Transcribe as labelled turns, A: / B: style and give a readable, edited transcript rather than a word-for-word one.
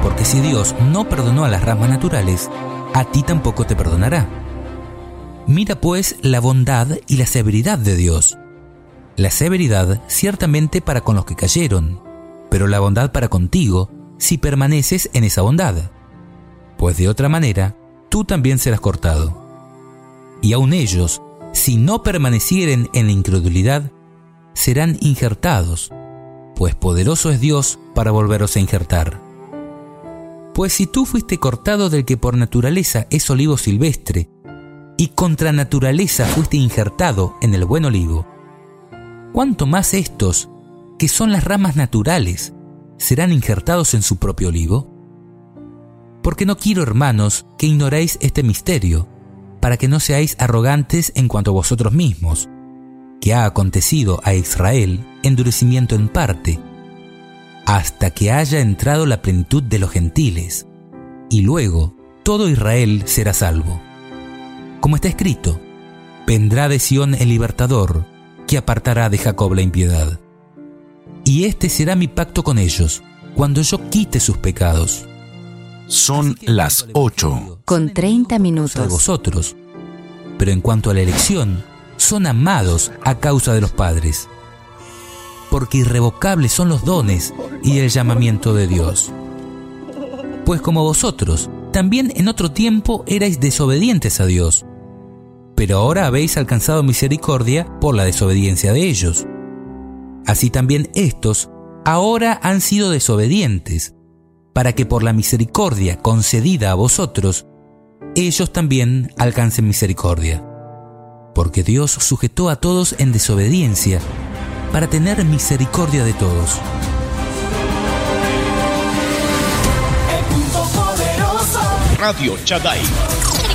A: porque si Dios no perdonó a las ramas naturales, a ti tampoco te perdonará. Mira pues la bondad y la severidad de Dios. La severidad ciertamente para con los que cayeron, pero la bondad para contigo si permaneces en esa bondad, pues de otra manera tú también serás cortado. Y aun ellos, si no permanecieren en la incredulidad, serán injertados, pues poderoso es Dios para volveros a injertar. Pues si tú fuiste cortado del que por naturaleza es olivo silvestre, y contra naturaleza fuiste injertado en el buen olivo, ¿cuánto más estos, que son las ramas naturales, serán injertados en su propio olivo? Porque no quiero, hermanos, que ignoréis este misterio, para que no seáis arrogantes en cuanto a vosotros mismos, que ha acontecido a Israel endurecimiento en parte, hasta que haya entrado la plenitud de los gentiles, y luego todo Israel será salvo. Como está escrito, vendrá de Sión el libertador, que apartará de Jacob la impiedad. Y este será mi pacto con ellos, cuando yo quite sus pecados.
B: Son las
C: 8:30.
A: De vosotros, pero en cuanto a la elección, son amados a causa de los padres, porque irrevocables son los dones y el llamamiento de Dios. Pues como vosotros, también en otro tiempo erais desobedientes a Dios, pero ahora habéis alcanzado misericordia por la desobediencia de ellos. Así también estos ahora han sido desobedientes, para que por la misericordia concedida a vosotros, ellos también alcancen misericordia. Porque Dios sujetó a todos en desobediencia, para tener misericordia de todos.
D: Radio Chagai.